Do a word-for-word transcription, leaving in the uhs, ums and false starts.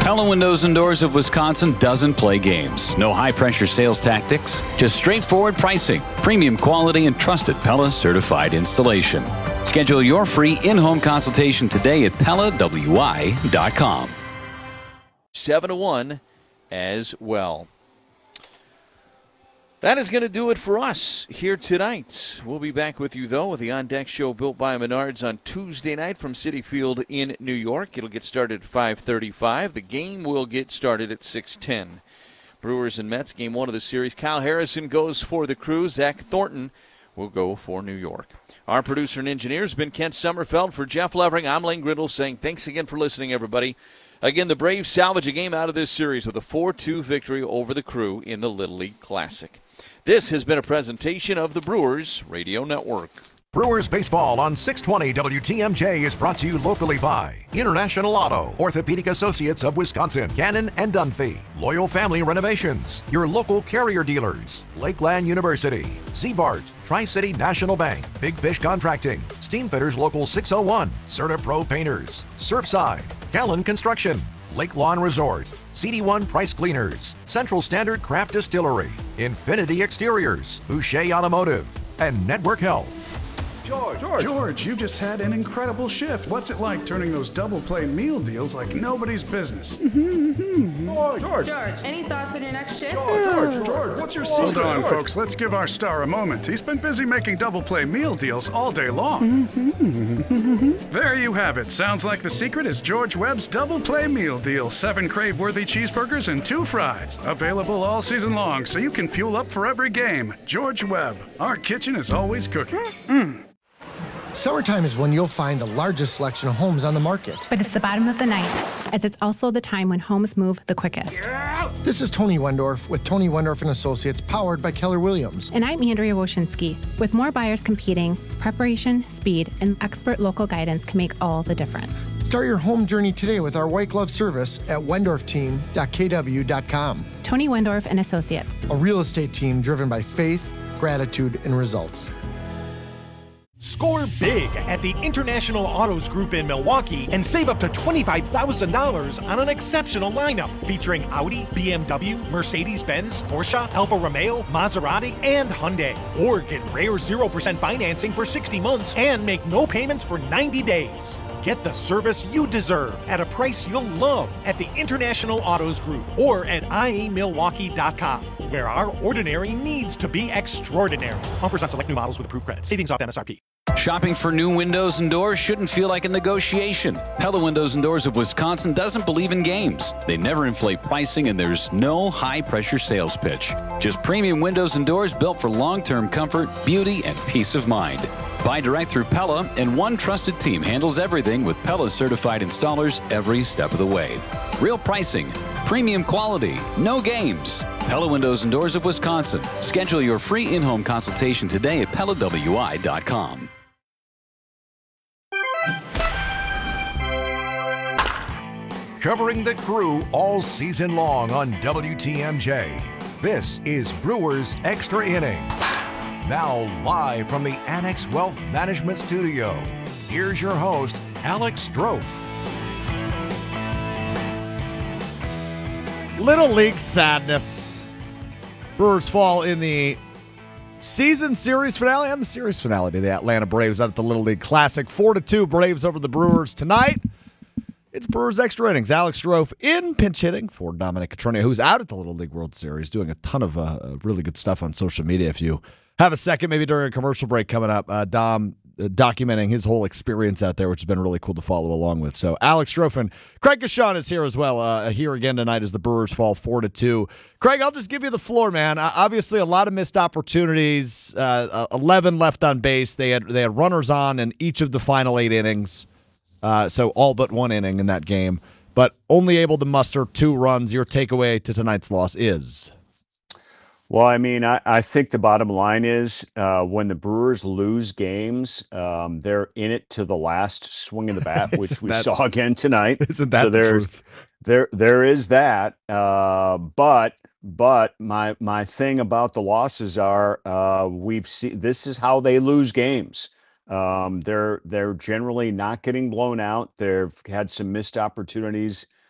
Pella Windows and Doors of Wisconsin doesn't play games. No high-pressure sales tactics, just straightforward pricing, premium quality, and trusted Pella certified installation. Schedule your free in-home consultation today at Pella W I dot com. seven to one as well. That is going to do it for us here tonight. We'll be back with you, though, with the On Deck Show built by Menards on Tuesday night from Citi Field in New York. It'll get started at five thirty-five. The game will get started at six ten. Brewers and Mets, game one of the series. Kyle Harrison goes for the Crew. Zach Thornton will go for New York. Our producer and engineer has been Kent Sommerfeld. For Jeff Levering, I'm Lane Grindle saying thanks again for listening, everybody. Again, the Braves salvage a game out of this series with a four two victory over the Crew in the Little League Classic. This has been a presentation of the Brewers Radio Network. Brewers baseball on six twenty W T M J is brought to you locally by International Auto, Orthopedic Associates of Wisconsin, Cannon and Dunphy, Loyal Family Renovations, your local carrier dealers, Lakeland University, Z-Bart, Tri-City National Bank, Big Fish Contracting, Steamfitters Local six oh one, Certa Pro Painters, Surfside, Callan Construction, Lake Lawn Resort, C D one Price Cleaners, Central Standard Craft Distillery, Infinity Exteriors, Boucher Automotive, and Network Health. George, George, George, you just had an incredible shift. What's it like turning those double play meal deals like nobody's business? George, George, George, any thoughts on your next shift? George, George, George, what's your secret? Hold on, George. Folks. Let's give our star a moment. He's been busy making double play meal deals all day long. There you have it. Sounds like the secret is George Webb's double play meal deal. Seven crave-worthy cheeseburgers and two fries. Available all season long, so you can fuel up for every game. George Webb. Our kitchen is always cooking. Mm. Summertime is when you'll find the largest selection of homes on the market. But it's the bottom of the ninth, as it's also the time when homes move the quickest. This is Tony Wendorf with Tony Wendorf and Associates, powered by Keller Williams. And I'm Andrea Wojcinski. With more buyers competing, preparation, speed, and expert local guidance can make all the difference. Start your home journey today with our white glove service at wendorf team dot k w dot com. Tony Wendorf and Associates, a real estate team driven by faith, gratitude, and results. Score big at the International Autos Group in Milwaukee and save up to twenty-five thousand dollars on an exceptional lineup featuring Audi, B M W, Mercedes-Benz, Porsche, Alfa Romeo, Maserati, and Hyundai. Or get rare zero percent financing for sixty months and make no payments for ninety days. Get the service you deserve at a price you'll love at the International Autos Group or at I A Milwaukee dot com, where our ordinary needs to be extraordinary. Offers on select new models with approved credit. Savings off M S R P. Shopping for new windows and doors shouldn't feel like a negotiation. Pella Windows and Doors of Wisconsin doesn't believe in games. They never inflate pricing, and there's no high-pressure sales pitch. Just premium windows and doors built for long-term comfort, beauty, and peace of mind. Buy direct through Pella, and one trusted team handles everything with Pella certified installers every step of the way. Real pricing, premium quality, no games. Pella Windows and Doors of Wisconsin. Schedule your free in-home consultation today at Pella W I dot com. Covering the Crew all season long on W T M J. This is Brewers Extra Innings. Now live from the Annex Wealth Management Studio, here's your host, Alex Strofe. Little League sadness. Brewers fall in the season series finale and the series finale to the Atlanta Braves out at the Little League Classic. four to two Braves over the Brewers tonight. It's Brewers Extra Innings. Alex Strofe in pinch hitting for Dominic Catrona, who's out at the Little League World Series, doing a ton of uh, really good stuff on social media. If you have a second, maybe during a commercial break coming up, uh, Dom uh, documenting his whole experience out there, which has been really cool to follow along with. So Alex Strofe and Craig Gashawn is here as well, uh, here again tonight as the Brewers fall four to two. Craig, I'll just give you the floor, man. Uh, obviously, a lot of missed opportunities, uh, eleven left on base. They had, they had runners on in each of the final eight innings. Uh, so all but one inning in that game, but only able to muster two runs. Your takeaway to tonight's loss is? Well, I mean, I, I think the bottom line is uh, when the Brewers lose games, um, they're in it to the last swing of the bat, which we that, saw again tonight. Isn't that so the there's, truth? There, there is that. Uh, but but my my thing about the losses are uh, we've seen this is how they lose games. Um, they're they're generally not getting blown out. They've had some missed opportunities